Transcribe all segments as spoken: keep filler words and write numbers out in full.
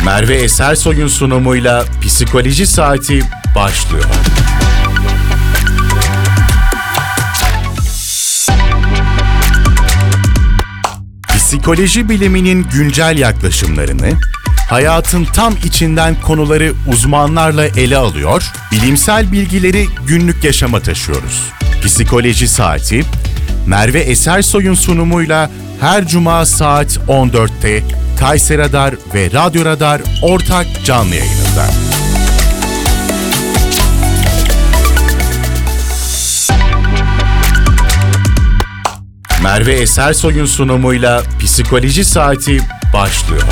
Merve Esersoy'un sunumuyla Psikoloji Saati başlıyor. Psikoloji biliminin güncel yaklaşımlarını, hayatın tam içinden konuları uzmanlarla ele alıyor, bilimsel bilgileri günlük yaşama taşıyoruz. Psikoloji Saati, Merve Esersoy'un sunumuyla her cuma saat on dörtte Kayseri Radar ve Radyo Radar ortak canlı yayınında. Merve Esersoy'un sunumuyla Psikoloji Saati başlıyor.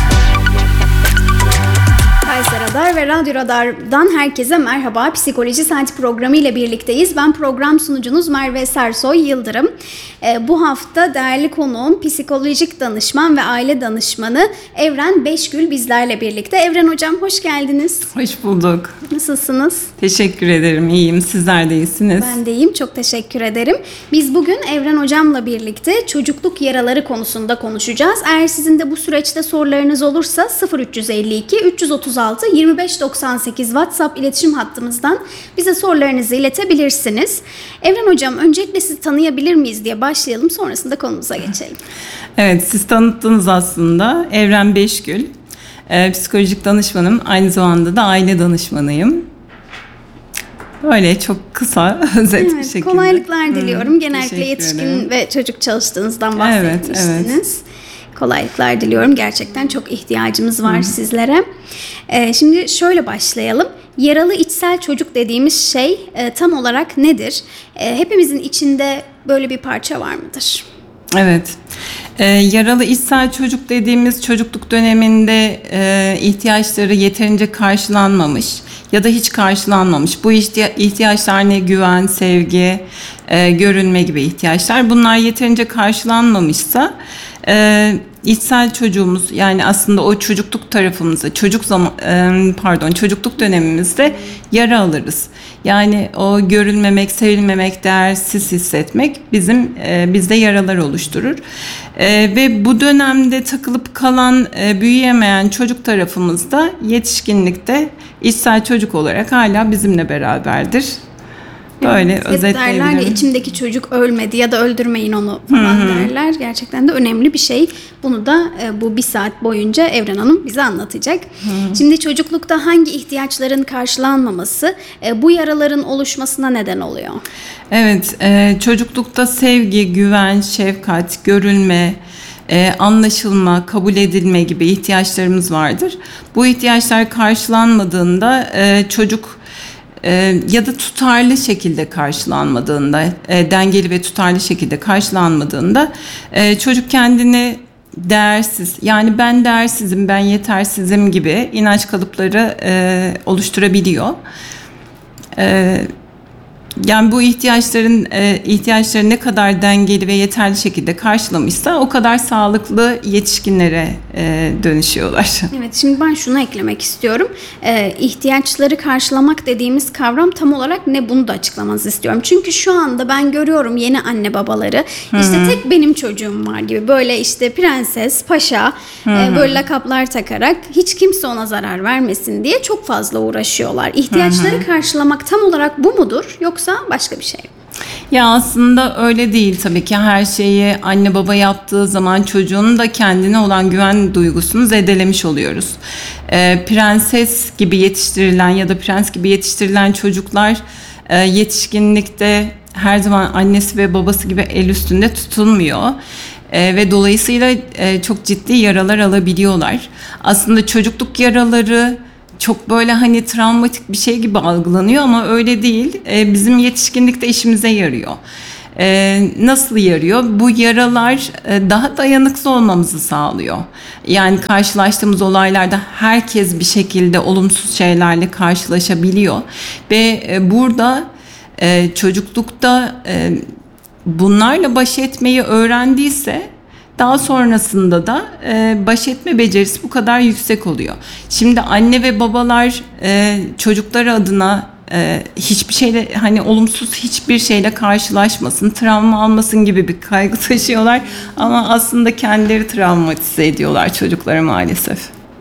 Kayseri Radar ve Radyo Radar'dan herkese merhaba. Psikoloji Saati programı ile birlikteyiz. Ben program sunucunuz Merve Esersoy Yıldırım. Ee, bu hafta değerli konuğum psikolojik danışman ve aile danışmanı Evren Beşgül bizlerle birlikte. Evren Hocam hoş geldiniz. Hoş bulduk. Nasılsınız? Teşekkür ederim. İyiyim. Sizler de iyisiniz. Ben de iyiyim. Çok teşekkür ederim. Biz bugün Evren Hocam'la birlikte çocukluk yaraları konusunda konuşacağız. Eğer sizin de bu süreçte sorularınız olursa sıfır üç elli iki üç otuz altı yirmi beş doksan sekiz WhatsApp iletişim hattımızdan bize sorularınızı iletebilirsiniz. Evren Hocam öncelikle sizi tanıyabilir miyiz diye başlayalım. Sonrasında konumuza geçelim. Evet, siz tanıttınız aslında. Evren Beşgül. Ee, psikolojik danışmanım. Aynı zamanda da aile danışmanıyım. Böyle çok kısa, özet evet, bir şekilde. Kolaylıklar diliyorum. Hmm, Genellikle yetişkin ederim. ve çocuk çalıştığınızdan bahsetmiştiniz. Evet, evet. Kolaylıklar diliyorum. Gerçekten çok ihtiyacımız var hmm. sizlere. Ee, şimdi şöyle başlayalım. Yaralı içsel çocuk dediğimiz şey e, tam olarak nedir? E, hepimizin içinde böyle bir parça var mıdır? Evet. Ee, yaralı içsel çocuk dediğimiz çocukluk döneminde e, ihtiyaçları yeterince karşılanmamış ya da hiç karşılanmamış. Bu ihtiya- ihtiyaçlar ne? Güven, sevgi, e, görünme gibi ihtiyaçlar. Bunlar yeterince karşılanmamışsa e, içsel çocuğumuz, yani aslında o çocukluk tarafımızda, çocuk zaman e, pardon çocukluk dönemimizde yara alırız. Yani o görülmemek, sevilmemek, değersiz hissetmek bizim e, bizde yaralar oluşturur. E, ve bu dönemde takılıp kalan, e, büyüyemeyen çocuk tarafımızda yetişkinlikte içsel çocuk olarak hala bizimle beraberdir. Böyle evet, özetleyebilirim. Derler ya, içimdeki çocuk ölmedi ya da öldürmeyin onu falan Hı-hı. derler. Gerçekten de önemli bir şey. Bunu da e, bu bir saat boyunca Evren Hanım bize anlatacak. Hı-hı. Şimdi çocuklukta hangi ihtiyaçların karşılanmaması e, bu yaraların oluşmasına neden oluyor? Evet, e, çocuklukta sevgi, güven, şefkat, görülme, Ee, anlaşılma, kabul edilme gibi ihtiyaçlarımız vardır. Bu ihtiyaçlar karşılanmadığında e, çocuk e, ya da tutarlı şekilde karşılanmadığında, e, dengeli ve tutarlı şekilde karşılanmadığında e, çocuk kendini değersiz, yani ben değersizim, ben yetersizim gibi inanç kalıpları e, oluşturabiliyor. Evet. Yani bu ihtiyaçların e, ihtiyaçları ne kadar dengeli ve yeterli şekilde karşılamışsa o kadar sağlıklı yetişkinlere e, dönüşüyorlar. Evet, şimdi ben şunu eklemek istiyorum. E, ihtiyaçları karşılamak dediğimiz kavram tam olarak ne, bunu da açıklamanızı istiyorum. Çünkü şu anda ben görüyorum yeni anne babaları, Hı-hı. işte tek benim çocuğum var gibi böyle işte prenses, paşa e, böyle lakaplar takarak hiç kimse ona zarar vermesin diye çok fazla uğraşıyorlar. İhtiyaçları Hı-hı. karşılamak tam olarak bu mudur yoksa başka bir şey? Ya aslında öyle değil tabii ki. Her şeyi anne baba yaptığı zaman çocuğun da kendine olan güven duygusunu zedelemiş oluyoruz. Ee, prenses gibi yetiştirilen ya da prens gibi yetiştirilen çocuklar e, yetişkinlikte her zaman annesi ve babası gibi el üstünde tutulmuyor. Ee, ve dolayısıyla e, çok ciddi yaralar alabiliyorlar. Aslında çocukluk yaraları çok böyle hani travmatik bir şey gibi algılanıyor ama öyle değil. Ee, bizim yetişkinlikte işimize yarıyor. Ee, nasıl yarıyor? Bu yaralar e, daha dayanıklı olmamızı sağlıyor. Yani karşılaştığımız olaylarda herkes bir şekilde olumsuz şeylerle karşılaşabiliyor. Ve e, burada e, çocuklukta e, bunlarla baş etmeyi öğrendiyse daha sonrasında da e, baş etme becerisi bu kadar yüksek oluyor. Şimdi anne ve babalar e, çocukları adına e, hiçbir şeyle, hani olumsuz hiçbir şeyle karşılaşmasın, travma almasın gibi bir kaygı taşıyorlar ama aslında kendileri travmatize ediyorlar çocukları maalesef.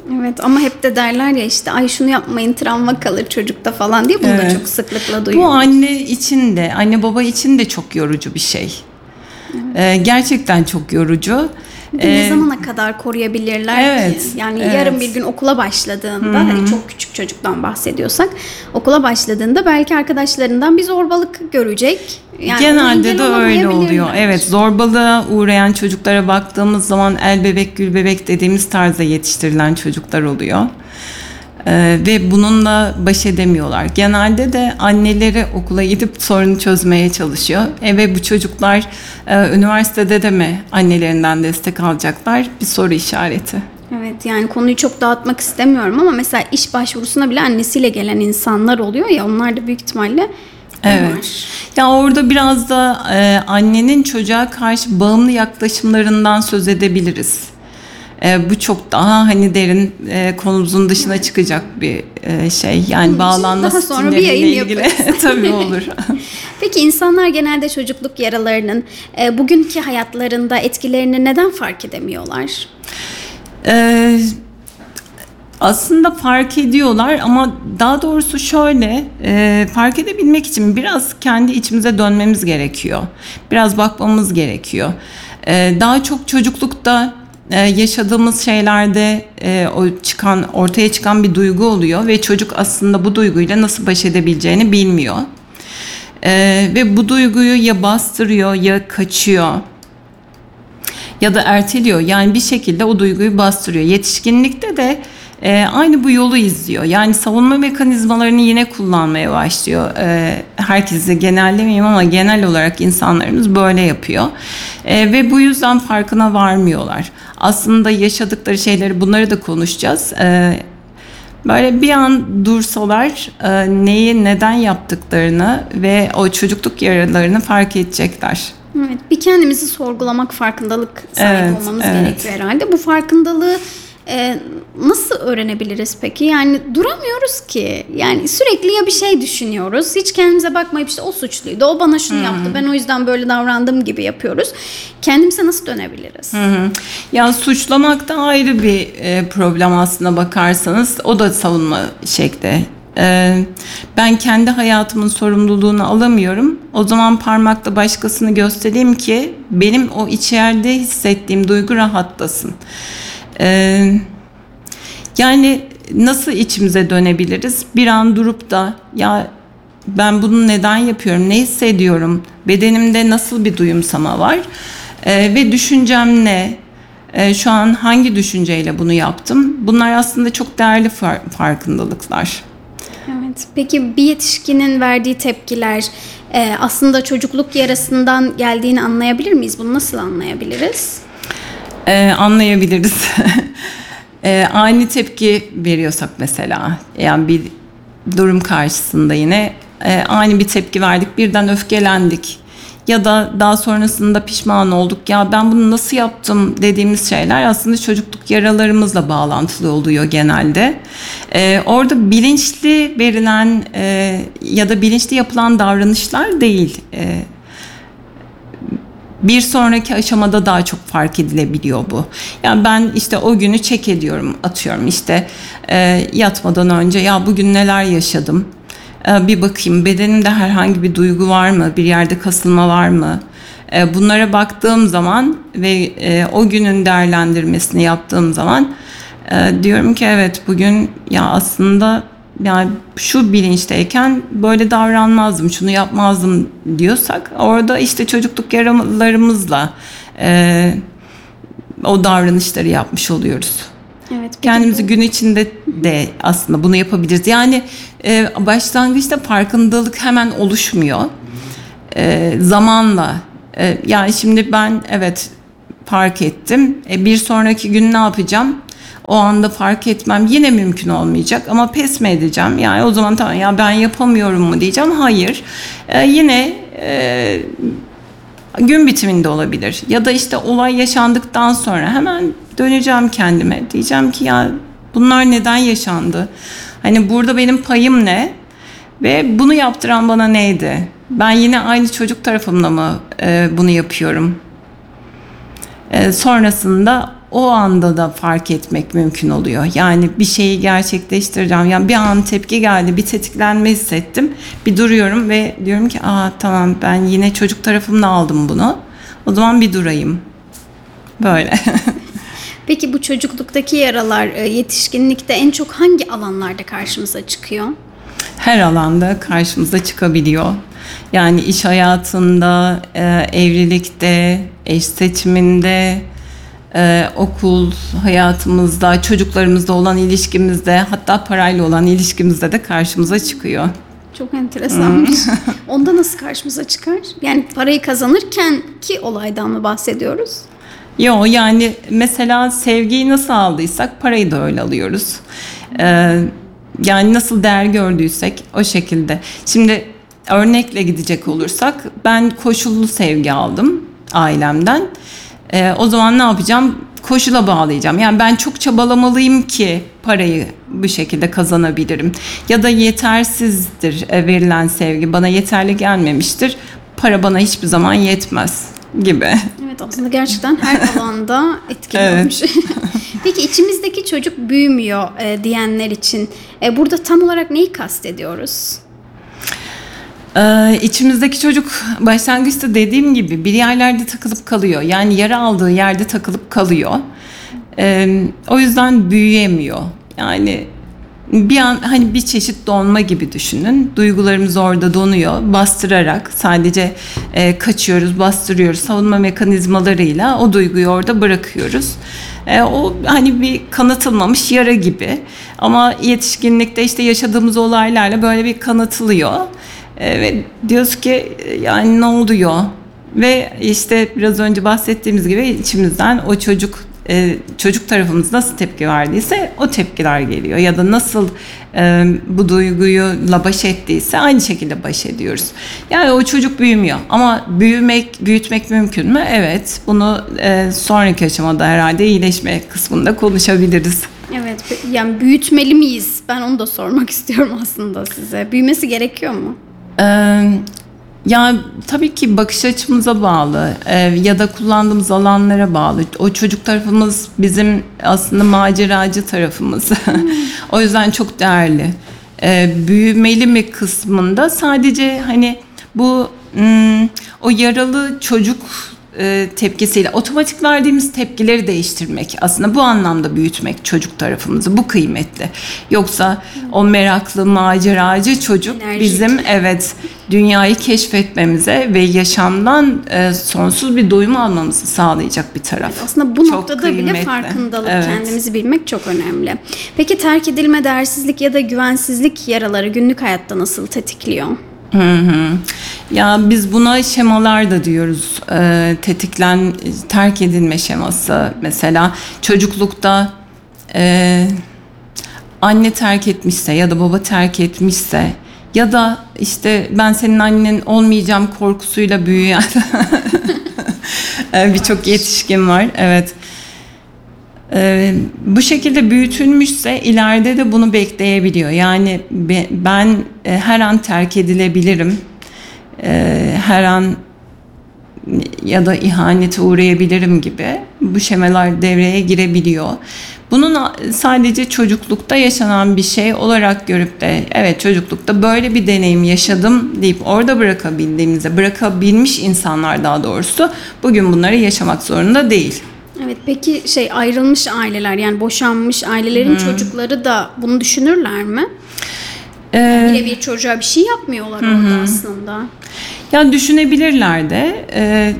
Evet, ama hep de derler ya işte ay şunu yapmayın travma kalır çocukta falan diye, bunu Evet. da çok sıklıkla Bu duyuyoruz. anne için de, anne baba için de çok yorucu bir şey. Ee, gerçekten çok yorucu. Bir de ne Ee, zamana kadar koruyabilirler evet, ki? Yani evet. yarın bir gün okula başladığında, hani çok küçük çocuktan bahsediyorsak, okula başladığında belki arkadaşlarından bir zorbalık görecek. Yani ona Genelde engel de öyle oluyor. olamayabilirler. Evet, zorbalığa uğrayan çocuklara baktığımız zaman el bebek gül bebek dediğimiz tarzda yetiştirilen çocuklar oluyor. Ee, ve bununla baş edemiyorlar. Genelde de anneleri okula gidip sorunu çözmeye çalışıyor. E, ve bu çocuklar e, üniversitede de mi annelerinden destek alacaklar? Bir soru işareti. Evet, yani konuyu çok dağıtmak istemiyorum ama mesela iş başvurusuna bile annesiyle gelen insanlar oluyor ya, onlar da büyük ihtimalle Evet. var. Ya orada biraz da e, annenin çocuğa karşı bağımlı yaklaşımlarından söz edebiliriz. E, bu çok daha hani derin e, konumuzun dışına çıkacak bir e, şey. Yani bağlanma daha sonra bir stileriyle yayın ilgili. yaparız. Tabii olur. Peki insanlar genelde çocukluk yaralarının e, bugünkü hayatlarında etkilerini neden fark edemiyorlar? Ee, aslında fark ediyorlar ama daha doğrusu şöyle, e, fark edebilmek için biraz kendi içimize dönmemiz gerekiyor. Biraz bakmamız gerekiyor. Ee, daha çok çocuklukta e, yaşadığımız şeylerde e, o çıkan ortaya çıkan bir duygu oluyor ve çocuk aslında bu duyguyla nasıl baş edebileceğini bilmiyor. Ee, ve bu duyguyu ya bastırıyor ya kaçıyor. Ya da erteliyor. Yani bir şekilde o duyguyu bastırıyor. Yetişkinlikte de e, aynı bu yolu izliyor. Yani savunma mekanizmalarını yine kullanmaya başlıyor. E, herkesi genellemeyeyim ama genel olarak insanlarımız böyle yapıyor. E, ve bu yüzden farkına varmıyorlar. Aslında yaşadıkları şeyleri, bunları da konuşacağız. E, böyle bir an dursalar e, neyi neden yaptıklarını ve o çocukluk yaralarını fark edecekler. Evet, bir kendimizi sorgulamak, farkındalık sahibi Evet, olmamız evet. gerekiyor herhalde. Bu farkındalığı e, nasıl öğrenebiliriz peki? Yani duramıyoruz ki. Yani sürekli ya bir şey düşünüyoruz. Hiç kendimize bakmayıp işte o suçluydu, o bana şunu yaptı, ben o yüzden böyle davrandım gibi yapıyoruz. Kendimize nasıl dönebiliriz? Hı hı. Ya suçlamak da ayrı bir e, problem aslına bakarsanız. O da savunma şekli. E, ben kendi hayatımın sorumluluğunu alamıyorum. O zaman parmakla başkasını göstereyim ki benim o içeride hissettiğim duygu rahatlasın. E, yani nasıl içimize dönebiliriz? Bir an durup da ya ben bunu neden yapıyorum, ne hissediyorum, bedenimde nasıl bir duyumsama var e, ve düşüncem ne? E, şu an hangi düşünceyle bunu yaptım? Bunlar aslında çok değerli far- farkındalıklar. Evet. Peki bir yetişkinin verdiği tepkiler e, aslında çocukluk yarasından geldiğini anlayabilir miyiz? Bunu nasıl anlayabiliriz? Ee, anlayabiliriz. ee, aynı tepki veriyorsak mesela, yani bir durum karşısında yine e, aynı bir tepki verdik, birden öfkelendik ya da daha sonrasında pişman olduk, ya ben bunu nasıl yaptım dediğimiz şeyler aslında çocukluk yaralarımızla bağlantılı oluyor genelde. Ee, orada bilinçli verilen e, ya da bilinçli yapılan davranışlar değil. E, Bir sonraki aşamada daha çok fark edilebiliyor bu. Yani ben işte o günü check ediyorum, atıyorum işte e, yatmadan önce ya bugün neler yaşadım, e, bir bakayım bedenimde herhangi bir duygu var mı, bir yerde kasılma var mı? E, bunlara baktığım zaman ve e, o günün değerlendirmesini yaptığım zaman e, diyorum ki evet bugün ya aslında yani şu bilinçteyken böyle davranmazdım, şunu yapmazdım diyorsak orada işte çocukluk yaralarımızla e, o davranışları yapmış oluyoruz. Evet. Peki Kendimizi bu- gün içinde de aslında bunu yapabiliriz. Yani e, başlangıçta farkındalık hemen oluşmuyor. E, zamanla e, yani şimdi ben evet fark ettim. E, bir sonraki gün ne yapacağım? O anda fark etmem yine mümkün olmayacak ama pes mi edeceğim? Yani o zaman tamam ya ben yapamıyorum mu diyeceğim. Hayır. Ee, yine e, gün bitiminde olabilir. Ya da işte olay yaşandıktan sonra hemen döneceğim kendime. Diyeceğim ki ya bunlar neden yaşandı? Hani burada benim payım ne? Ve bunu yaptıran bana neydi? Ben yine aynı çocuk tarafımla mı e, bunu yapıyorum? E, sonrasında o anda da fark etmek mümkün oluyor. Yani bir şeyi gerçekleştireceğim. Yani bir an tepki geldi, bir tetiklenme hissettim. Bir duruyorum ve diyorum ki aa tamam, ben yine çocuk tarafımla aldım bunu. O zaman bir durayım. Böyle. Peki bu çocukluktaki yaralar e, yetişkinlikte en çok hangi alanlarda karşımıza çıkıyor? Her alanda karşımıza çıkabiliyor. Yani iş hayatında, e, evlilikte, eş seçiminde, e, okul hayatımızda, çocuklarımızla olan ilişkimizde, hatta parayla olan ilişkimizde de karşımıza çıkıyor. Çok enteresanmış. Onda nasıl karşımıza çıkar? Yani parayı kazanırken ki olaydan mı bahsediyoruz? Yo, yani mesela sevgiyi nasıl aldıysak parayı da öyle alıyoruz. Ee, yani nasıl değer gördüysek o şekilde. Şimdi örnekle gidecek olursak, ben koşullu sevgi aldım ailemden. Ee, o zaman ne yapacağım? Koşula bağlayacağım. Yani ben çok çabalamalıyım ki parayı bu şekilde kazanabilirim. Ya da yetersizdir verilen sevgi. Bana yeterli gelmemiştir. Para bana hiçbir zaman yetmez gibi. Evet, aslında gerçekten her alanda etkiliyormuş. Evet. Peki içimizdeki çocuk büyümüyor e, diyenler için e, burada tam olarak neyi kastediyoruz? Ee, içimizdeki çocuk başlangıçta dediğim gibi bir yerlerde takılıp kalıyor. Yani yara aldığı yerde takılıp kalıyor. Ee, o yüzden büyüyemiyor. Yani bir an hani bir çeşit donma gibi düşünün. Duygularımız orada donuyor. Bastırarak sadece e, kaçıyoruz, bastırıyoruz. Savunma mekanizmalarıyla o duyguyu orada bırakıyoruz. E, o hani bir kanatılmamış yara gibi. Ama yetişkinlikte işte yaşadığımız olaylarla böyle bir kanatılıyor. E, ve diyoruz ki yani ne oluyor? Ve işte biraz önce bahsettiğimiz gibi içimizden o çocuk Ee, çocuk tarafımız nasıl tepki verdiyse o tepkiler geliyor. Ya da nasıl e, bu duyguyla baş ettiyse aynı şekilde baş ediyoruz. Yani o çocuk büyümüyor. Ama büyümek, büyütmek mümkün mü? Evet. Bunu e, sonraki aşamada herhalde iyileşme kısmında konuşabiliriz. Evet. Yani büyütmeli miyiz? Ben onu da sormak istiyorum aslında size. Büyümesi gerekiyor mu? Ee, Ya tabii ki bakış açımıza bağlı e, ya da kullandığımız alanlara bağlı. O çocuk tarafımız bizim aslında maceracı tarafımız. O yüzden çok değerli. E, büyümeli mi kısmında sadece hani bu m, o yaralı çocuk e, tepkisiyle otomatik verdiğimiz tepkileri değiştirmek, aslında bu anlamda büyütmek çocuk tarafımızı, bu kıymetli. Yoksa o meraklı maceracı çocuk Enerjik. bizim evet dünyayı keşfetmemize ve yaşamdan e, sonsuz bir doyum almamızı sağlayacak bir taraf. Aslında bu Çok noktada kıymetli. bile farkındalık, Evet. kendimizi bilmek çok önemli. Peki terk edilme, değersizlik ya da güvensizlik yaraları günlük hayatta nasıl tetikliyor? Hı hı. Ya biz buna şemalar da diyoruz. Ee, tetiklen, terk edilme şeması. Mesela çocuklukta e, anne terk etmişse ya da baba terk etmişse ya da işte ben senin annen olmayacağım korkusuyla büyüyen birçok yetişkin var. Evet. Ee, bu şekilde büyütülmüşse ileride de bunu bekleyebiliyor. Yani be, ben e, her an terk edilebilirim. E, her an ya da ihanete uğrayabilirim gibi bu şemalar devreye girebiliyor. Bunun sadece çocuklukta yaşanan bir şey olarak görüp de evet çocuklukta böyle bir deneyim yaşadım deyip orada bırakabildiğimizde, bırakabilmiş insanlar daha doğrusu bugün bunları yaşamak zorunda değil. Evet, peki şey ayrılmış aileler, yani boşanmış ailelerin hmm. çocukları da bunu düşünürler mi? Ee, Birebir çocuğa bir şey yapmıyorlar hı. orada aslında. Ya düşünebilirler de. Ee,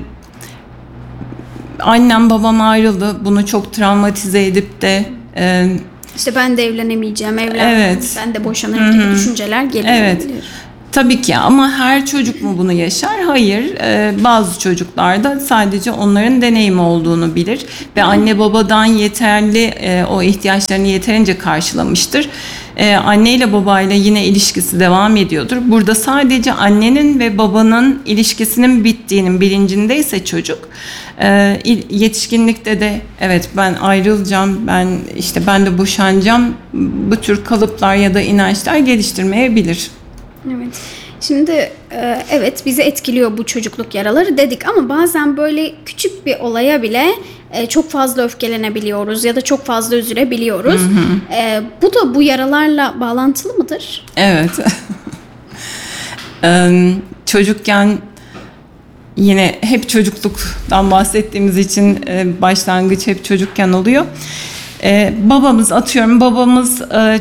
annem babam ayrıldı. Bunu çok travmatize edip de e, işte ben de evlenemeyeceğim, evlenmem, evet. ben de boşanırım gibi düşünceler geliyor. Evet. Tabii ki ama her çocuk mu bunu yaşar? Hayır. Ee, bazı çocuklar da sadece onların deneyimi olduğunu bilir ve anne babadan yeterli e, o ihtiyaçlarını yeterince karşılamıştır. Ee, anneyle babayla yine ilişkisi devam ediyordur. Burada sadece annenin ve babanın ilişkisinin bittiğinin bilincindeyse çocuk, e, yetişkinlikte de evet ben ayrılacağım, ben işte ben de boşanacağım, bu tür kalıplar ya da inançlar geliştirmeyebilir. Evet. Şimdi evet bizi etkiliyor bu çocukluk yaraları dedik ama bazen böyle küçük bir olaya bile e, çok fazla öfkelenebiliyoruz ya da çok fazla üzülebiliyoruz. E, bu da bu yaralarla bağlantılı mıdır? Evet. Ee, çocukken yine hep çocukluktan bahsettiğimiz için e, başlangıç hep çocukken oluyor. Ee, babamız atıyorum babamız e,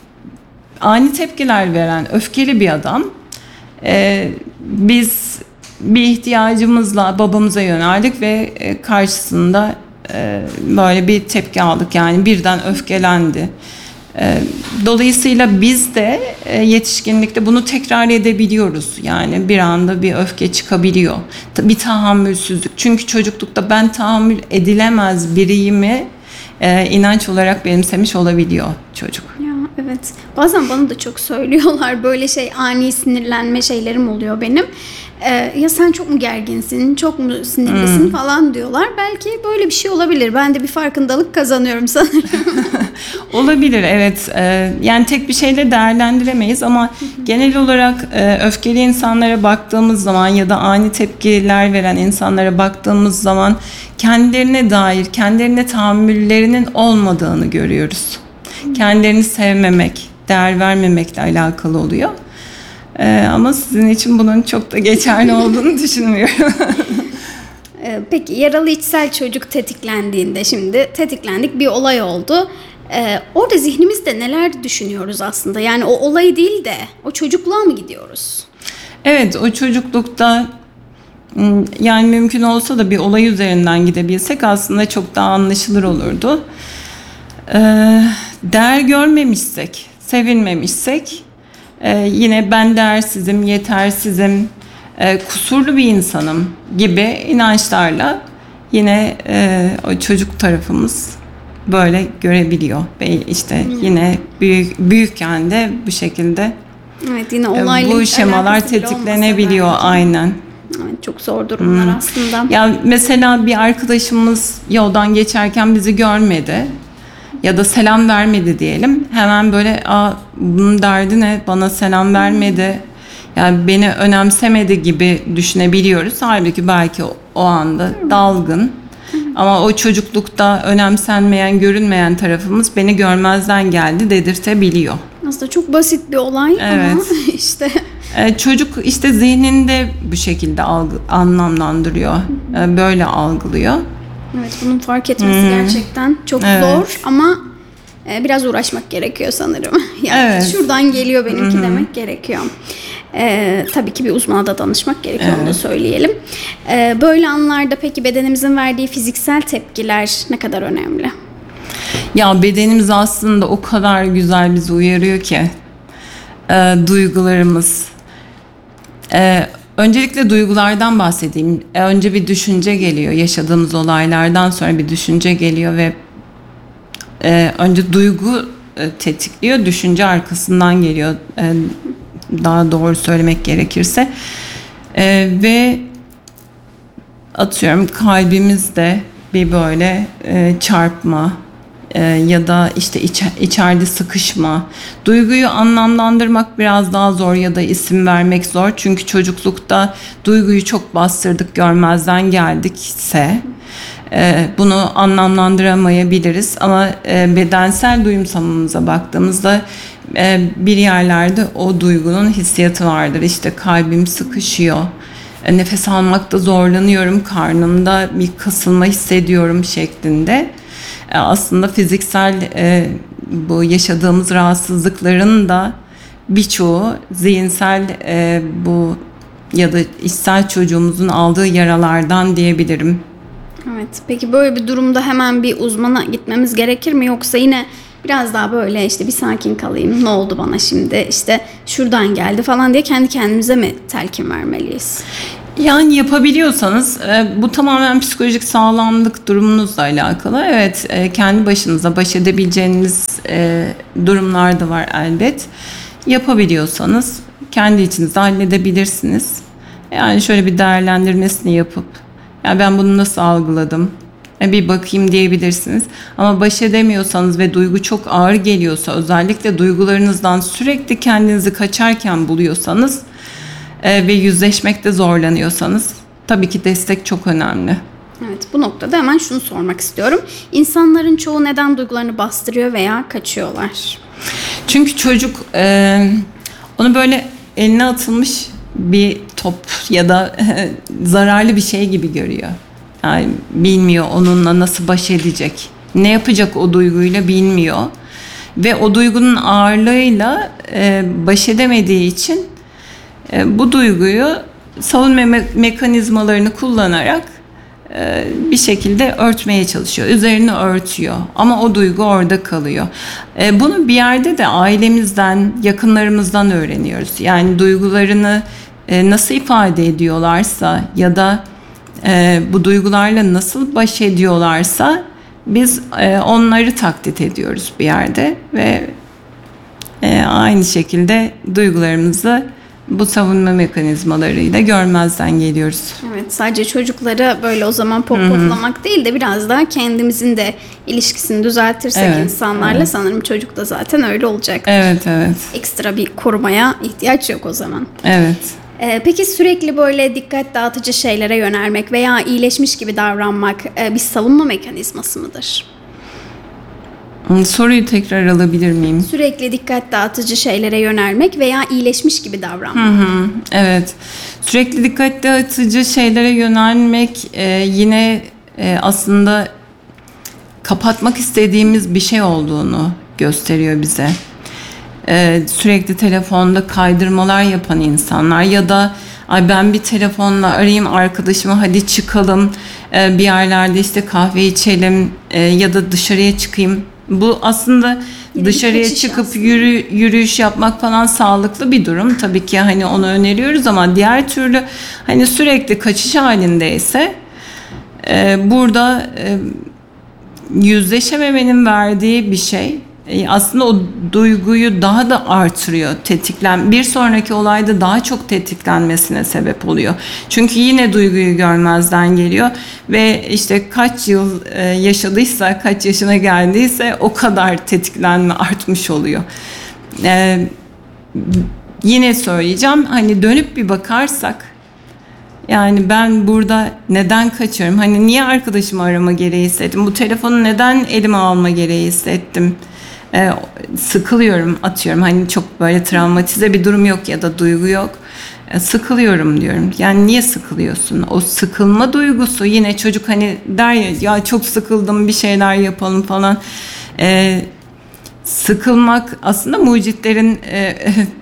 ani tepkiler veren öfkeli bir adam. Ee, biz bir ihtiyacımızla babamıza yöneldik ve e, karşısında e, böyle bir tepki aldık, yani birden öfkelendi. E, dolayısıyla biz de e, yetişkinlikte bunu tekrar edebiliyoruz. Yani bir anda bir öfke çıkabiliyor. Bir tahammülsüzlük. Çünkü çocuklukta ben tahammül edilemez biriyimi e, inanç olarak benimsemiş olabiliyor çocuk. Ya evet. Bazen bana da çok söylüyorlar, böyle şey ani sinirlenme şeylerim oluyor benim. Ee, ya sen çok mu gerginsin, çok mu sinirlisin hmm. falan diyorlar. Belki böyle bir şey olabilir. Ben de bir farkındalık kazanıyorum sanırım. Olabilir, evet. Ee, yani tek bir şeyle değerlendiremeyiz ama genel olarak e, öfkeli insanlara baktığımız zaman ya da ani tepkiler veren insanlara baktığımız zaman kendilerine dair, kendilerine tahammüllerinin olmadığını görüyoruz. Kendilerini sevmemek, değer vermemekle alakalı oluyor. Ee, ama sizin için bunun çok da geçerli olduğunu düşünmüyorum. Ee, peki yaralı içsel çocuk tetiklendiğinde, şimdi tetiklendik, bir olay oldu. Ee, orada zihnimizde neler düşünüyoruz aslında? Yani o olayı değil de o çocukluğa mı gidiyoruz? Evet, o çocuklukta yani mümkün olsa da bir olay üzerinden gidebilsek aslında çok daha anlaşılır olurdu. Ee, değer görmemişsek, sevilmemişsek, Ee, yine ben değersizim, yetersizim, e, kusurlu bir insanım gibi inançlarla yine e, o çocuk tarafımız böyle görebiliyor ve işte yine büyük büyükken de bu şekilde evet, yine olayla bu şemalar tetiklenebiliyor aynen. Evet, çok zor durumlar hmm. aslında. Ya mesela bir arkadaşımız yoldan geçerken bizi görmedi ya da selam vermedi diyelim. Hemen böyle aa bunun derdi ne? Bana selam vermedi. Yani beni önemsemedi gibi düşünebiliyoruz. Halbuki belki o, o anda dalgın. Ama o çocuklukta önemsenmeyen, görünmeyen tarafımız beni görmezden geldi dedirtebiliyor. Aslında çok basit bir olay evet. ama işte. Ee, çocuk işte zihninde bu şekilde algı, anlamlandırıyor. Ee, böyle algılıyor. Evet, bunun fark etmesi hmm. gerçekten çok evet. zor ama e, biraz uğraşmak gerekiyor sanırım. Yani evet. şuradan geliyor benimki hmm. demek gerekiyor. E, tabii ki bir uzmana da danışmak gerekiyor, evet. onu da söyleyelim. E, böyle anlarda peki bedenimizin verdiği fiziksel tepkiler ne kadar önemli? Ya bedenimiz aslında o kadar güzel bizi uyarıyor ki. E, duygularımız. E, Öncelikle duygulardan bahsedeyim. Önce bir düşünce geliyor. Yaşadığımız olaylardan sonra bir düşünce geliyor ve e, önce duygu e, tetikliyor, düşünce arkasından geliyor. E, daha doğru söylemek gerekirse. E, ve atıyorum kalbimizde bir böyle e, çarpma e, ya da işte iç, içeride sıkışma. Duyguyu anlamlandırmak biraz daha zor ya da isim vermek zor. Çünkü çocuklukta duyguyu çok bastırdık, görmezden geldikse e, bunu anlamlandıramayabiliriz. Ama e, bedensel duyumsamamıza baktığımızda e, bir yerlerde o duygunun hissiyatı vardır. İşte kalbim sıkışıyor. Nefes almakta zorlanıyorum, karnımda bir kasılma hissediyorum şeklinde. Aslında fiziksel e, bu yaşadığımız rahatsızlıkların da birçoğu zihinsel e, bu ya da içsel çocuğumuzun aldığı yaralardan diyebilirim. Evet. Peki böyle bir durumda hemen bir uzmana gitmemiz gerekir mi, yoksa yine biraz daha böyle işte bir sakin kalayım, ne oldu bana şimdi, işte şuradan geldi falan diye kendi kendimize mi telkin vermeliyiz? Yani yapabiliyorsanız bu tamamen psikolojik sağlamlık durumunuzla alakalı. Evet, kendi başınıza baş edebileceğiniz durumlar da var elbet. Yapabiliyorsanız kendi içinizde halledebilirsiniz. Yani şöyle bir değerlendirmesini yapıp yani ben bunu nasıl algıladım bir bakayım diyebilirsiniz. Ama baş edemiyorsanız ve duygu çok ağır geliyorsa, özellikle duygularınızdan sürekli kendinizi kaçarken buluyorsanız ve yüzleşmekte zorlanıyorsanız tabii ki destek çok önemli. Evet, bu noktada hemen şunu sormak istiyorum. İnsanların çoğu neden duygularını bastırıyor veya kaçıyorlar? Çünkü çocuk e, onu böyle eline atılmış bir top ya da e, zararlı bir şey gibi görüyor. Yani bilmiyor onunla nasıl baş edecek. Ne yapacak o duyguyla bilmiyor. Ve o duygunun ağırlığıyla e, baş edemediği için e, bu duyguyu savunma me- mekanizmalarını kullanarak e, bir şekilde örtmeye çalışıyor. Üzerini örtüyor ama o duygu orada kalıyor. E, bunu bir yerde de ailemizden, yakınlarımızdan öğreniyoruz. Yani duygularını e, nasıl ifade ediyorlarsa ya da e, bu duygularla nasıl baş ediyorlarsa biz e, onları taklit ediyoruz bir yerde ve e, aynı şekilde duygularımızı bu savunma mekanizmalarıyla görmezden geliyoruz. Evet, sadece çocukları böyle o zaman pohpohlamak değil de biraz daha kendimizin de ilişkisini düzeltirsek Evet, insanlarla evet. sanırım çocuk da zaten öyle olacak. Evet, evet, Ekstra bir korumaya ihtiyaç yok o zaman. evet. Ee, peki sürekli böyle dikkat dağıtıcı şeylere yönelmek veya iyileşmiş gibi davranmak e, bir savunma mekanizması mıdır? Soruyu tekrar alabilir miyim? Sürekli dikkat dağıtıcı şeylere yönelmek veya iyileşmiş gibi davranmak. Hı hı, evet. Sürekli dikkat dağıtıcı şeylere yönelmek e, yine e, aslında kapatmak istediğimiz bir şey olduğunu gösteriyor bize. E, sürekli telefonda kaydırmalar yapan insanlar ya da ay ben bir telefonla arayayım arkadaşımı hadi çıkalım e, bir yerlerde işte kahve içelim e, ya da dışarıya çıkayım. Bu aslında Yine bir dışarıya kaçış çıkıp aslında. yürü, yürüyüş yapmak falan sağlıklı bir durum. Tabii ki hani onu öneriyoruz ama diğer türlü hani sürekli kaçış halindeyse e, burada e, yüzleşememenin verdiği bir şey. E, aslında o duyguyu daha da artırıyor, tetiklen. Bir sonraki olayda daha çok tetiklenmesine sebep oluyor. Çünkü yine duyguyu görmezden geliyor ve işte kaç yıl e, yaşadıysa, kaç yaşına geldiyse o kadar tetiklenme artmış oluyor. E, yine söyleyeceğim, hani dönüp bir bakarsak, yani ben burada neden kaçıyorum? Hani niye arkadaşımı arama gereği hissettim? Bu telefonu neden elime alma gereği hissettim? Ee, sıkılıyorum, atıyorum. Hani çok böyle travmatize bir durum yok ya da duygu yok. Ee, sıkılıyorum diyorum. Yani niye sıkılıyorsun? O sıkılma duygusu yine çocuk hani der ya, ya çok sıkıldım bir şeyler yapalım falan. Ee, sıkılmak aslında mucitlerin e,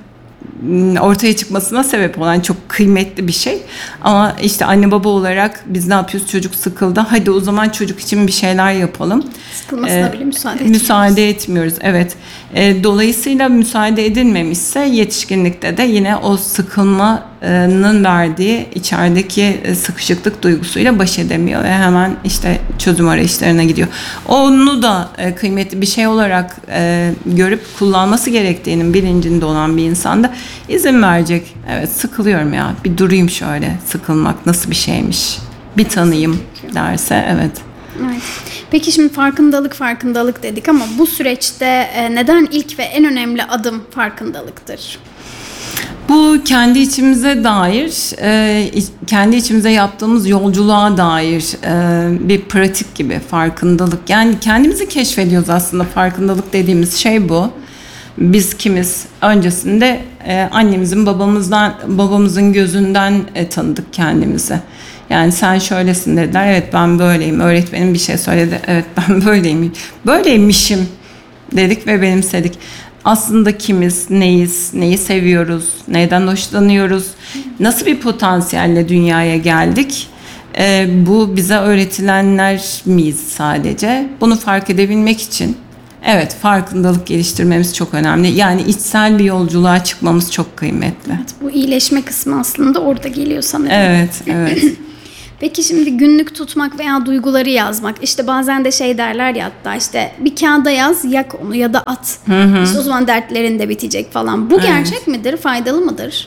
ortaya çıkmasına sebep olan çok kıymetli bir şey. Ama işte anne baba olarak biz ne yapıyoruz? Çocuk sıkıldı. Hadi o zaman çocuk için bir şeyler yapalım. Sıkılmasına Ee, bile müsaade etmiyoruz. Müsaade etmiyoruz. Evet. Ee, dolayısıyla müsaade edilmemişse yetişkinlikte de yine o sıkılmanın verdiği içerideki sıkışıklık duygusuyla baş edemiyor ve hemen işte çözüm arayışlarına gidiyor. Onu da e, kıymetli bir şey olarak e, görüp kullanması gerektiğinin bilincinde olan bir insan da izin verecek. Evet, sıkılıyorum ya. Bir durayım şöyle. Sıkılmak nasıl bir şeymiş? Bir tanıyayım derse evet. Evet. Peki şimdi farkındalık farkındalık dedik ama bu süreçte e, neden ilk ve en önemli adım farkındalıktır? Bu kendi içimize dair, e, kendi içimize yaptığımız yolculuğa dair e, bir pratik gibi farkındalık. Yani kendimizi keşfediyoruz aslında, farkındalık dediğimiz şey bu. Biz kimiz? Öncesinde e, annemizin, babamızdan, babamızın gözünden e, tanıdık kendimizi. Yani sen şöylesin dediler, evet ben böyleyim. Öğretmenim bir şey söyledi, evet ben böyleyim. Böyleymişim dedik ve benimsedik. Aslında kimiz, neyiz, neyi seviyoruz, neyden hoşlanıyoruz, nasıl bir potansiyelle dünyaya geldik? Ee, bu bize öğretilenler miyiz sadece? Bunu fark edebilmek için evet farkındalık geliştirmemiz çok önemli. Yani içsel bir yolculuğa çıkmamız çok kıymetli. Evet, bu iyileşme kısmı aslında orada geliyor sanırım. Evet, evet. Peki şimdi günlük tutmak veya duyguları yazmak. İşte bazen de şey derler ya, hatta işte bir kağıda yaz, yak onu ya da at. İşte o zaman dertlerin de bitecek falan. Bu Evet. gerçek midir? Faydalı mıdır?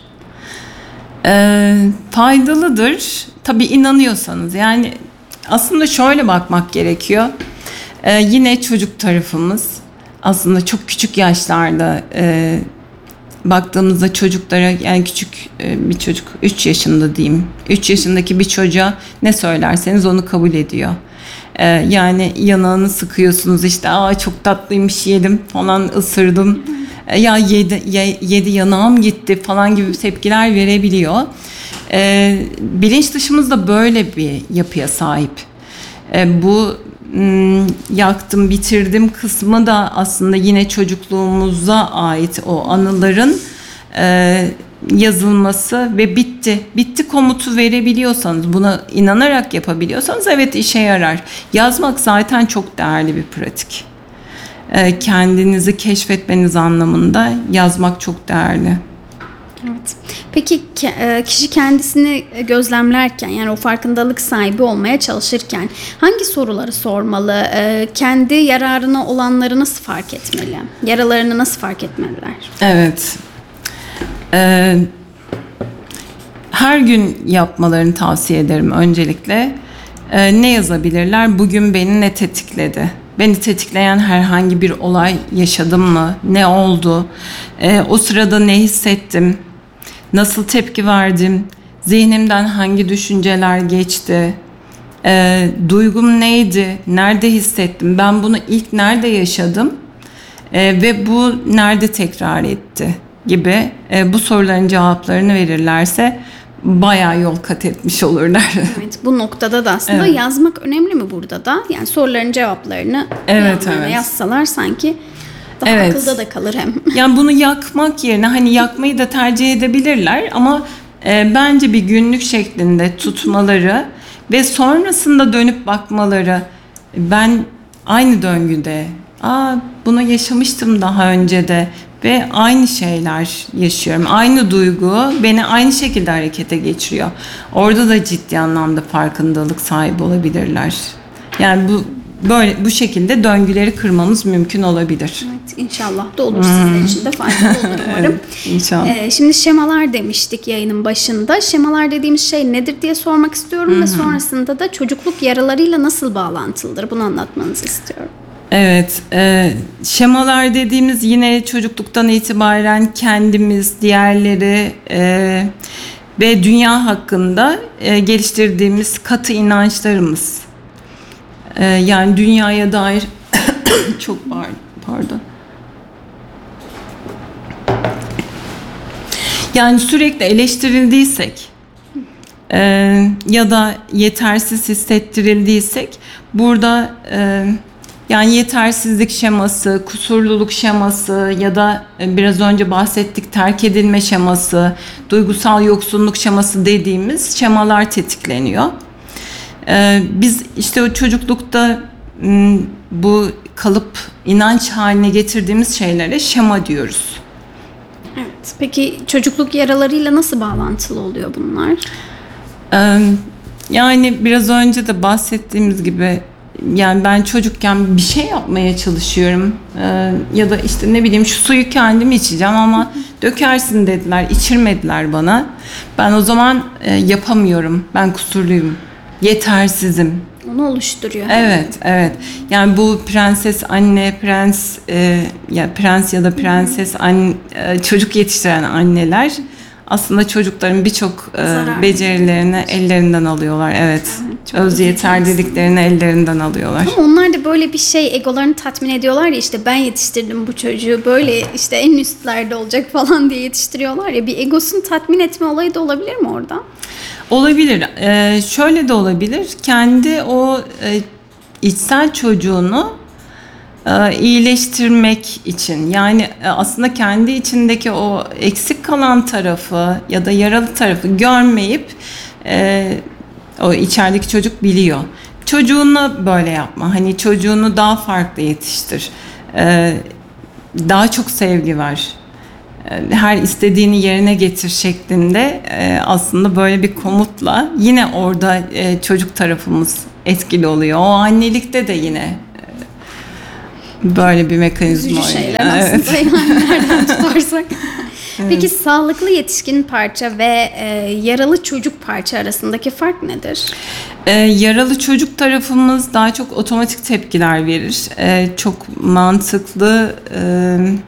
Ee, faydalıdır. Tabii inanıyorsanız. Yani aslında şöyle bakmak gerekiyor. Ee, yine çocuk tarafımız aslında çok küçük yaşlarda e, baktığımızda çocuklara, yani küçük e, bir çocuk üç yaşında diyeyim. üç yaşındaki bir çocuğa ne söylerseniz onu kabul ediyor. E, yani yanağını sıkıyorsunuz, işte aa çok tatlıymış, yedim falan, ısırdım. E, ya yedi, ye, yedi yanağım gitti falan gibi tepkiler verebiliyor. E, bilinç dışımız da böyle bir yapıya sahip. E, bu m, yaktım, bitirdim kısmı da aslında yine çocukluğumuza ait o anıların e, yazılması ve bitti, bitti komutu verebiliyorsanız, buna inanarak yapabiliyorsanız evet işe yarar. Yazmak zaten çok değerli bir pratik. E, kendinizi keşfetmeniz anlamında yazmak çok değerli. Evet. Peki kişi kendisini gözlemlerken, yani o farkındalık sahibi olmaya çalışırken hangi soruları sormalı? Kendi yararına olanları nasıl fark etmeli? Yaralarını nasıl fark etmeliler? Evet. Ee, her gün yapmalarını tavsiye ederim öncelikle. Ee, ne yazabilirler? Bugün beni ne tetikledi? Beni tetikleyen herhangi bir olay yaşadım mı? Ne oldu? Ee, o sırada ne hissettim? Nasıl tepki verdim? Zihnimden hangi düşünceler geçti? Ee, duygum neydi? Nerede hissettim? Ben bunu ilk nerede yaşadım? Ee, ve bu nerede tekrar etti? Gibi e, bu soruların cevaplarını verirlerse bayağı yol kat etmiş olurlar. Evet, bu noktada da aslında evet. yazmak önemli mi burada da? Yani soruların cevaplarını evet, evet. yazsalar sanki daha evet. akılda da kalır hem. Yani bunu yakmak yerine hani yakmayı da tercih edebilirler ama e, bence bir günlük şeklinde tutmaları ve sonrasında dönüp bakmaları, ben aynı döngüde, aa bunu yaşamıştım daha önce de ve aynı şeyler yaşıyorum. Aynı duygu beni aynı şekilde harekete geçiriyor. Orada da ciddi anlamda farkındalık sahibi olabilirler. Yani bu böyle bu şekilde döngüleri kırmamız mümkün olabilir. Evet, inşallah da olur. Hmm. Sizler için de faydalı olur umarım. Evet, inşallah. Ee, şimdi şemalar demiştik yayının başında. Şemalar dediğimiz şey nedir diye sormak istiyorum. Hı-hı. Ve sonrasında da çocukluk yaralarıyla nasıl bağlantılıdır? Bunu anlatmanızı istiyorum. Evet, e, şemalar dediğimiz yine çocukluktan itibaren kendimiz, diğerleri e, ve dünya hakkında e, geliştirdiğimiz katı inançlarımız. E, yani dünyaya dair çok pardon. Yani sürekli eleştirildiysek e, ya da yetersiz hissettirildiysek burada e, yani yetersizlik şeması, kusurluluk şeması ya da biraz önce bahsettik terk edilme şeması, duygusal yoksunluk şeması dediğimiz şemalar tetikleniyor. Ee, biz işte o çocuklukta bu kalıp inanç haline getirdiğimiz şeylere şema diyoruz. Evet. Peki çocukluk yaralarıyla nasıl bağlantılı oluyor bunlar? Ee, yani biraz önce de bahsettiğimiz gibi, yani ben çocukken bir şey yapmaya çalışıyorum ee, ya da işte ne bileyim şu suyu kendim içeceğim ama dökersin dediler, içirmediler bana. Ben o zaman e, yapamıyorum, ben kusurluyum, yetersizim. Onu oluşturuyor. Evet, evet. Yani bu prenses anne, prens e, ya prens ya da prenses anne, e, çocuk yetiştiren anneler aslında çocukların birçok e, becerilerini ellerinden alıyorlar. Evet. evet Öz yeterliliklerini ellerinden alıyorlar. Ama onlar da böyle bir şey, egolarını tatmin ediyorlar ya, işte ben yetiştirdim bu çocuğu, böyle işte en üstlerde olacak falan diye yetiştiriyorlar ya, bir egosunu tatmin etme olayı da olabilir mi orada? Olabilir. Ee, şöyle de olabilir. Kendi o e, içsel çocuğunu e, iyileştirmek için, yani e, aslında kendi içindeki o eksik kalan tarafı ya da yaralı tarafı görmeyip e, o içerideki çocuk biliyor. Çocuğuna böyle yapma. Hani çocuğunu daha farklı yetiştir. E, daha çok sevgi ver. Her istediğini yerine getir şeklinde aslında böyle bir komutla yine orada çocuk tarafımız etkili oluyor. O annelikte de yine böyle bir mekanizma. Üzücü şeyler evet. aslında yani nereden tutarsak. Evet. Peki sağlıklı yetişkin parça ve e, yaralı çocuk parça arasındaki fark nedir? E, yaralı çocuk tarafımız daha çok otomatik tepkiler verir. E, çok mantıklı, e,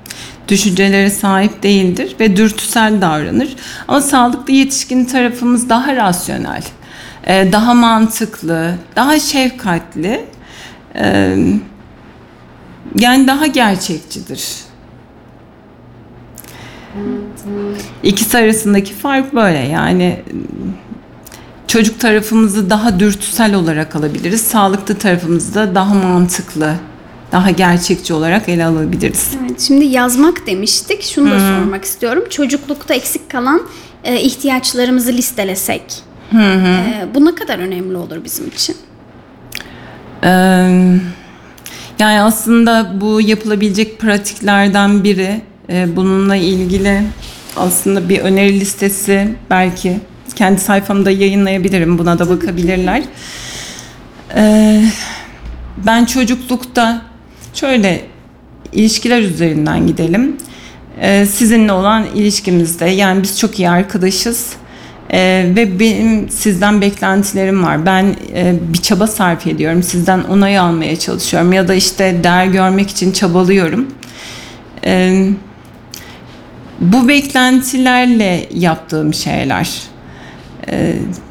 düşüncelere sahip değildir ve dürtüsel davranır. Ama sağlıklı yetişkin tarafımız daha rasyonel, e, daha mantıklı, daha şefkatli, e, yani daha gerçekçidir. İkisi arasındaki fark böyle. Yani çocuk tarafımızı daha dürtüsel olarak alabiliriz. Sağlıklı tarafımızı da daha mantıklı, daha gerçekçi olarak ele alabiliriz. Evet, şimdi yazmak demiştik. Şunu da hmm. sormak istiyorum. Çocuklukta eksik kalan e, ihtiyaçlarımızı listelesek. E, bu ne kadar önemli olur bizim için? Ee, yani aslında bu yapılabilecek pratiklerden biri. E, bununla ilgili aslında bir öneri listesi belki kendi sayfamda yayınlayabilirim. Buna da bakabilirler. Ee, ben çocuklukta şöyle ilişkiler üzerinden gidelim. Ee, sizinle olan ilişkimizde yani biz çok iyi arkadaşız. Ee, ve benim sizden beklentilerim var. Ben e, bir çaba sarf ediyorum. Sizden onay almaya çalışıyorum. Ya da işte değer görmek için çabalıyorum. Ee, bu beklentilerle yaptığım şeyler. Ee,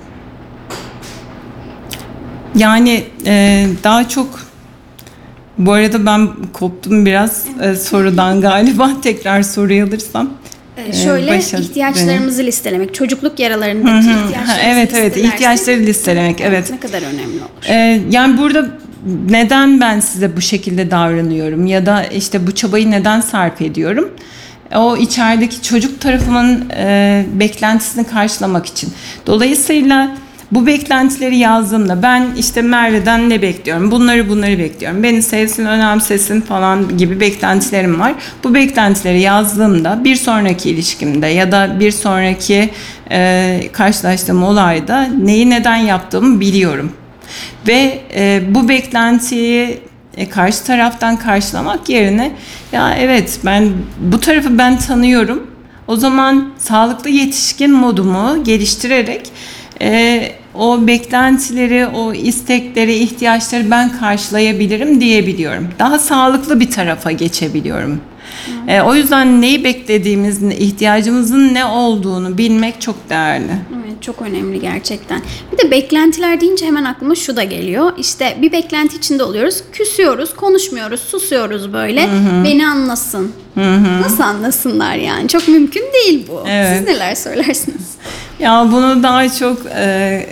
yani e, daha çok bu arada ben koptum biraz e, sorudan galiba tekrar soruyu alırsam. Ee, şöyle e, ihtiyaçlarımızı benim. listelemek, çocukluk yaralarındaki ihtiyaçlarımızı evet evet ihtiyaçları listelemek evet. Ne kadar önemli olur. Ee, yani burada neden ben size bu şekilde davranıyorum ya da işte bu çabayı neden sarf ediyorum? O içerideki çocuk tarafımın e, beklentisini karşılamak için. Dolayısıyla bu beklentileri yazdığımda ben işte Merve'den ne bekliyorum? Bunları bunları bekliyorum. Beni sevsin, önemsesin falan gibi beklentilerim var. Bu beklentileri yazdığımda bir sonraki ilişkimde ya da bir sonraki e, karşılaştığım olayda neyi neden yaptığımı biliyorum. Ve e, bu beklentiyi E, karşı taraftan karşılamak yerine ya evet ben bu tarafı ben tanıyorum. O zaman sağlıklı yetişkin modumu geliştirerek e, o beklentileri, o istekleri, ihtiyaçları ben karşılayabilirim diyebiliyorum. Daha sağlıklı bir tarafa geçebiliyorum. E, o yüzden neyi beklediğimiz, ihtiyacımızın ne olduğunu bilmek çok değerli. Evet, çok önemli gerçekten. Bir de beklentiler deyince hemen aklıma şu da geliyor. İşte bir beklenti içinde oluyoruz, küsüyoruz, konuşmuyoruz, susuyoruz böyle. Hı-hı. Beni anlasın. Hı-hı. Nasıl anlasınlar yani? Çok mümkün değil bu. Evet. Siz neler söylersiniz? Ya bunu daha çok e,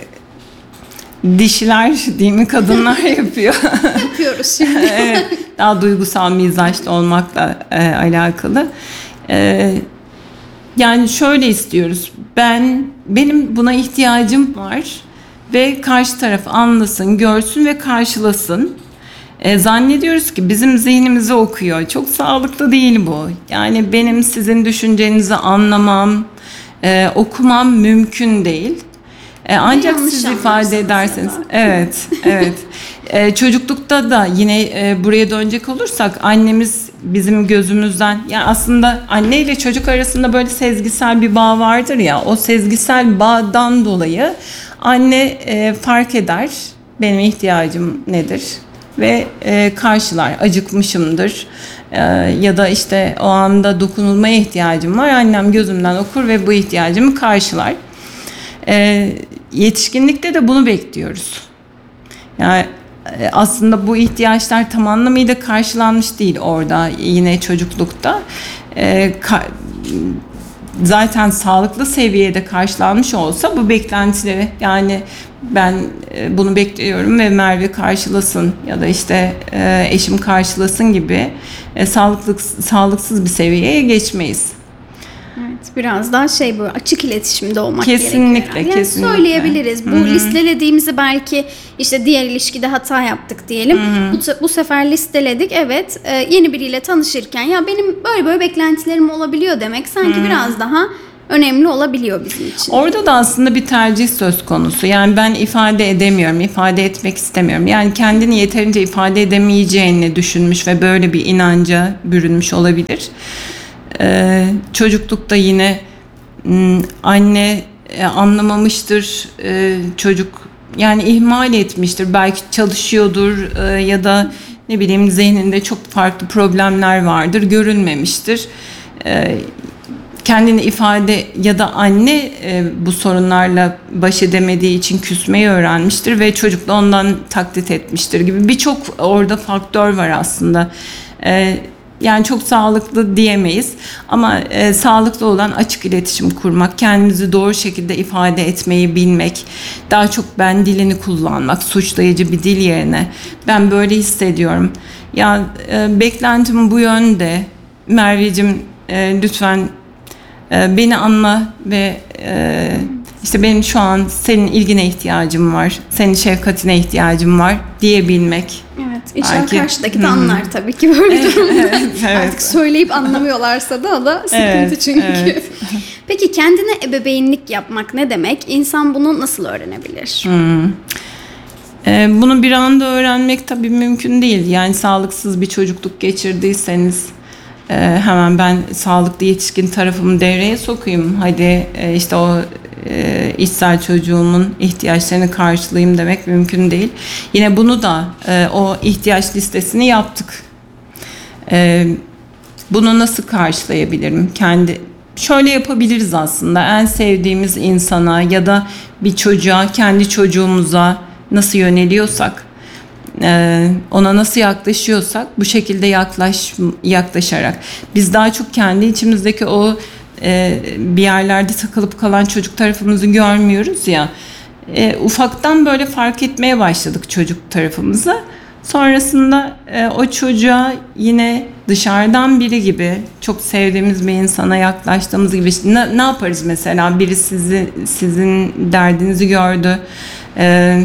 dişiler değil mi kadınlar yapıyor. Yapıyoruz şimdi. Evet, daha duygusal mizaçlı olmakla e, alakalı. E, yani şöyle istiyoruz. Ben benim buna ihtiyacım var ve karşı taraf anlasın, görsün ve karşılasın. E, zannediyoruz ki bizim zihnimizi okuyor. Çok sağlıklı değil bu. Yani benim sizin düşüncenizi anlamam, e, okumam mümkün değil. E, ancak siz ifade ederseniz, evet, evet. E, çocuklukta da yine e, buraya dönecek olursak annemiz bizim gözümüzden, yani aslında anne ile çocuk arasında böyle sezgisel bir bağ vardır ya, o sezgisel bağdan dolayı anne e, fark eder benim ihtiyacım nedir ve e, karşılar, acıkmışımdır e, ya da işte o anda dokunulmaya ihtiyacım var, annem gözümden okur ve bu ihtiyacımı karşılar. E, yetişkinlikte de bunu bekliyoruz. Yani e, aslında bu ihtiyaçlar tam anlamıyla karşılanmış değil orada, yine çocuklukta. E, ka- zaten sağlıklı seviyede karşılanmış olsa bu beklentileri, yani ben e, bunu bekliyorum ve Merve karşılasın ya da işte e, eşim karşılasın gibi e, sağlıklı sağlıksız bir seviyeye geçmeyiz. Evet, biraz daha şey böyle açık iletişimde olmak kesinlikle, gerekiyor. Yani kesinlikle. Söyleyebiliriz. Bu Hı-hı. listelediğimizi belki işte diğer ilişkide hata yaptık diyelim. Bu, bu sefer listeledik. Evet, e, yeni biriyle tanışırken ya benim böyle böyle beklentilerim olabiliyor demek sanki Hı-hı. biraz daha önemli olabiliyor bizim için. Orada da aslında bir tercih söz konusu. Yani ben ifade edemiyorum, ifade etmek istemiyorum. Yani kendini yeterince ifade edemeyeceğini düşünmüş ve böyle bir inanca bürünmüş olabilir. Ee, çocuklukta yine anne e, anlamamıştır, e, çocuk yani ihmal etmiştir, belki çalışıyordur e, ya da ne bileyim zihninde çok farklı problemler vardır, görünmemiştir. e, kendini ifade ya da anne e, bu sorunlarla baş edemediği için küsmeyi öğrenmiştir ve çocuk da ondan taklit etmiştir gibi birçok orada faktör var aslında. E, yani çok sağlıklı diyemeyiz ama e, sağlıklı olan açık iletişim kurmak, kendimizi doğru şekilde ifade etmeyi bilmek, daha çok ben dilini kullanmak, suçlayıcı bir dil yerine ben böyle hissediyorum. Ya e, beklentim bu yönde. Merveciğim e, lütfen e, beni anla ve e, işte benim şu an senin ilgine ihtiyacım var, senin şefkatine ihtiyacım var diyebilmek. Evet, inşallah Belki- karşıdaki de anlar tabii ki böyle durumda. Evet, evet. Artık söyleyip anlamıyorlarsa da o da sıkıntı Evet, çünkü. evet. Peki kendine ebeveynlik yapmak ne demek? İnsan bunu nasıl öğrenebilir? Ee, bunu bir anda öğrenmek tabii mümkün değil. Yani sağlıksız bir çocukluk geçirdiyseniz e, hemen ben sağlıklı yetişkin tarafımı devreye sokayım. Hadi e, işte o e, içsel çocuğumun ihtiyaçlarını karşılayayım demek mümkün değil. Yine bunu da e, o ihtiyaç listesini yaptık. E, bunu nasıl karşılayabilirim? Kendi şöyle yapabiliriz aslında. En sevdiğimiz insana ya da bir çocuğa, kendi çocuğumuza nasıl yöneliyorsak, e, ona nasıl yaklaşıyorsak bu şekilde yaklaş yaklaşarak biz daha çok kendi içimizdeki o e, bir yerlerde takılıp kalan çocuk tarafımızı görmüyoruz ya. E, ufaktan böyle fark etmeye başladık çocuk tarafımızı. Sonrasında e, o çocuğa yine dışarıdan biri gibi çok sevdiğimiz bir insana yaklaştığımız gibi ne, ne yaparız mesela? Biri sizi sizin derdinizi gördü. E,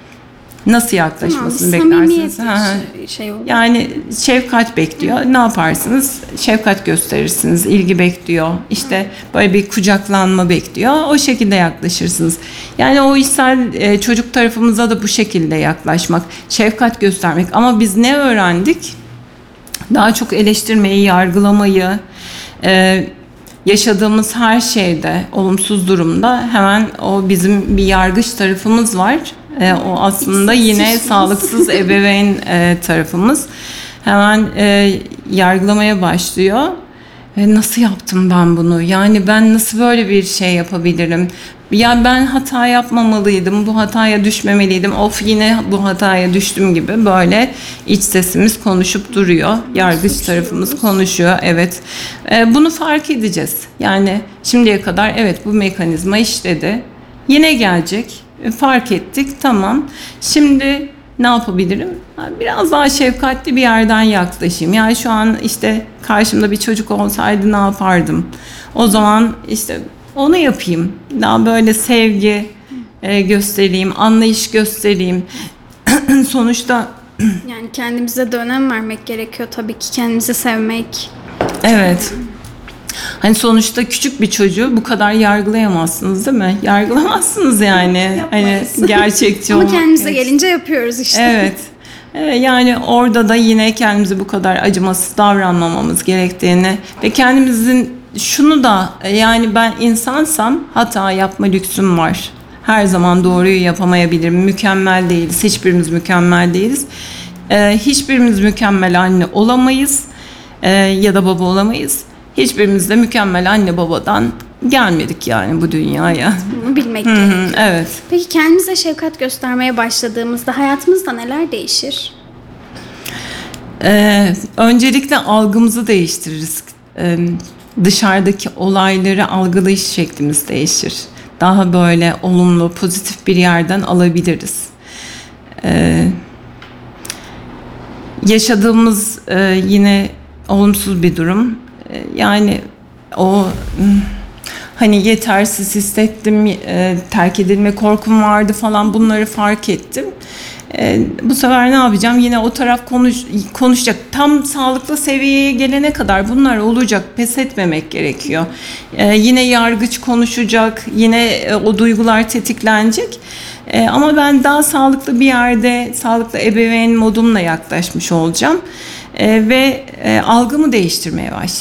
nasıl yaklaşmasını Tamam, beklersiniz? samimiyet Ha, ha. şey- şey olur. Yani şefkat bekliyor. Ne yaparsınız? Şefkat gösterirsiniz, ilgi bekliyor. İşte böyle bir kucaklanma bekliyor. O şekilde yaklaşırsınız. Yani o içsel e, çocuk tarafımıza da bu şekilde yaklaşmak, şefkat göstermek. Ama biz ne öğrendik? Daha çok eleştirmeyi, yargılamayı, e, yaşadığımız her şeyde, olumsuz durumda hemen o bizim bir yargıç tarafımız var. E, o aslında yine sağlıksız ebeveyn e, tarafımız. Hemen e, yargılamaya başlıyor. E, nasıl yaptım ben bunu? Yani ben nasıl böyle bir şey yapabilirim? Ya ben hata yapmamalıydım, bu hataya düşmemeliydim. Of yine bu hataya düştüm gibi böyle iç sesimiz konuşup duruyor. Yargıç tarafımız konuşuyor. Evet. E, bunu fark edeceğiz. Yani şimdiye kadar evet bu mekanizma işledi. Yine gelecek. E, fark ettik. Tamam. Şimdi ne yapabilirim? Biraz daha şefkatli bir yerden yaklaşayım. Yani şu an işte karşımda bir çocuk olsaydı ne yapardım? O zaman işte onu yapayım. Daha böyle sevgi e, göstereyim, anlayış göstereyim. Sonuçta Yani kendimize de önem vermek gerekiyor tabii ki, kendimizi sevmek. evet. Hani sonuçta küçük bir çocuğu bu kadar yargılayamazsınız değil mi? Yargılamazsınız yani. Hani gerçekçi Ama olmak. kendimize Evet. gelince yapıyoruz işte. Evet. Evet, yani orada da yine kendimize bu kadar acımasız davranmamamız gerektiğini ve kendimizin şunu da yani ben insansam hata yapma lüksüm var. Her zaman doğruyu yapamayabilirim. Mükemmel değiliz. Hiçbirimiz mükemmel değiliz. Ee, hiçbirimiz mükemmel anne olamayız. Ee, ya da baba olamayız. Hiçbirimiz de mükemmel anne babadan gelmedik yani bu dünyaya. Bunu bilmek Hı gerekiyor. hı, evet. Peki kendimize şefkat göstermeye başladığımızda hayatımızda neler değişir? Ee, öncelikle algımızı değiştiririz. Ee, dışarıdaki olayları algılayış şeklimiz değişir. Daha böyle olumlu, pozitif bir yerden alabiliriz. Ee, yaşadığımız e, yine olumsuz bir durum. Ee, yani o hani yetersiz hissettim, e, terk edilme korkum vardı falan, bunları fark ettim. E, bu sefer ne yapacağım? Yine o taraf konuş, konuşacak. Tam sağlıklı seviyeye gelene kadar bunlar olacak. Pes etmemek gerekiyor. E, yine yargıç konuşacak. Yine e, o duygular tetiklenecek. E, ama ben daha sağlıklı bir yerde, sağlıklı ebeveyn modumla yaklaşmış olacağım. E, ve e, algımı değiştirmeye başlayacağım.